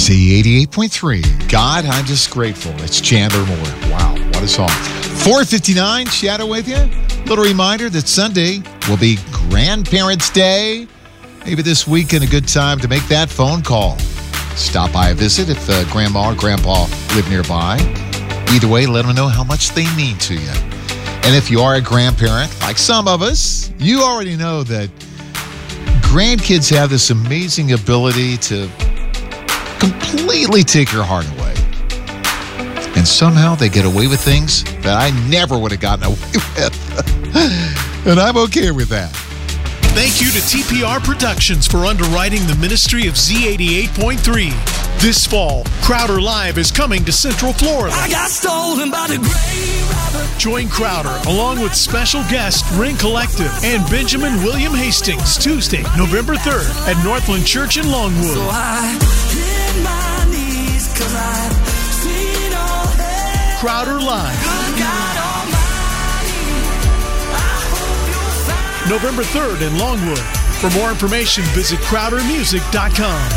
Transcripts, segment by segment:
Z88.3. God, I'm just grateful. It's Chandler Moore. Wow, what a song. 4:59, Shadow with you. Little reminder that Sunday will be Grandparents' Day. Maybe this weekend a good time to make that phone call. Stop by a visit if Grandma or Grandpa live nearby. Either way, let them know how much they mean to you. And if you are a grandparent, like some of us, you already know that grandkids have this amazing ability to completely take your heart away. And somehow they get away with things that I never would have gotten away with. And I'm okay with that. Thank you to TPR Productions for underwriting the ministry of Z88.3. This fall, Crowder Live is coming to Central Florida. I got stolen by the grave robber. Join Crowder along with special guest Ring Collective and Benjamin William Hastings Tuesday, November 3rd at Northland Church in Longwood. So I hit my knees 'cause I've seen all hell. Crowder Live. Good God Almighty, I hope you'll find November 3rd in Longwood. For more information, visit crowdermusic.com.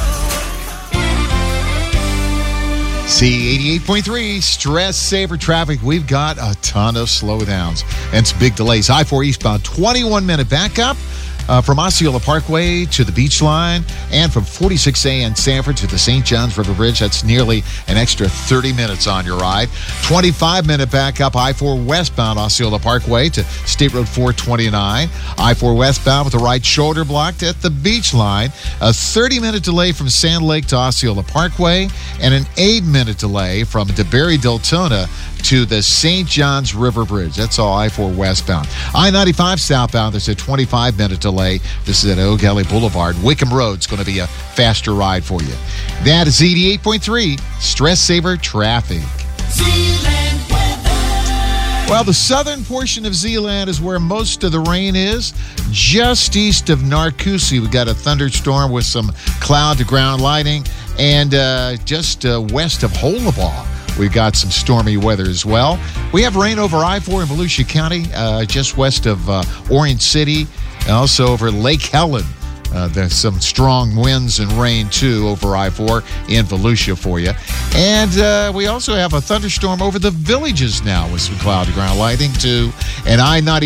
Z88.3, stress saver traffic. We've got a ton of slowdowns and some big delays. I-4 eastbound, 21-minute backup from Osceola Parkway to the Beach Line, and from 46A in Sanford to the St. Johns River Bridge. That's nearly an extra 30 minutes on your ride. 25-minute backup, I-4 westbound Osceola Parkway to State Road 429. I-4 westbound with the right shoulder blocked at the Beach Line. A 30-minute delay from Sand Lake to Osceola Parkway, and an 8-minute delay from DeBerry-Deltona to the St. Johns River Bridge. That's all I-4 westbound. I-95 southbound, there's a 25-minute delay. This is at O'Galley Boulevard. Wickham Road's going to be a faster ride for you. That is Z88.3, stress saver traffic. Zealand weather. Well, the southern portion of Zealand is where most of the rain is. Just east of Narcoossee, we got a thunderstorm with some cloud-to-ground lighting. And just west of Holabaugh, we've got some stormy weather as well. We have rain over I-4 in Volusia County, just west of Orange City, and also over Lake Helen. There's some strong winds and rain, too, over I-4 in Volusia for you. And we also have a thunderstorm over the Villages now with some cloud-to-ground lighting, too. And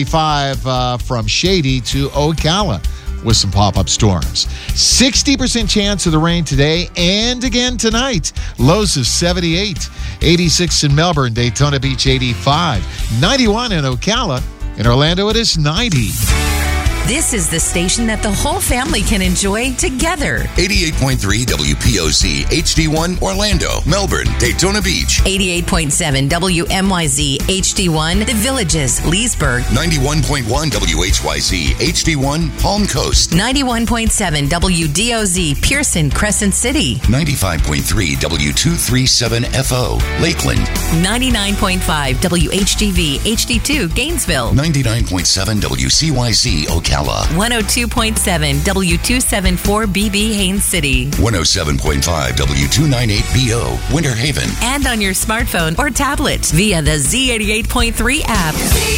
I-95 from Shady to Ocala with some pop-up storms. 60% chance of the rain today and again tonight. Lows of 78. 86 in Melbourne, Daytona Beach 85. 91 in Ocala. In Orlando, it is 90. This is the station that the whole family can enjoy together. 88.3 WPOZ HD1 Orlando, Melbourne, Daytona Beach. 88.7 WMYZ HD1 The Villages, Leesburg. 91.1 WHYZ HD1 Palm Coast. 91.7 WDOZ Pearson, Crescent City. 95.3 W237FO Lakeland. 99.5 WHGV HD2 Gainesville. 99.7 WCYZ Ocala. 102.7 W274BB Haines City. 107.5 W298BO Winter Haven. And on your smartphone or tablet via the Z88.3 app.